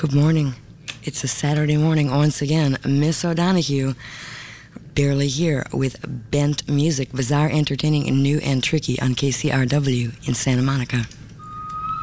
Good morning. It's a Saturday morning once again. Miss O'Donoghue, barely here with Bent Music, bizarre, entertaining, and new and tricky on KCRW in Santa Monica.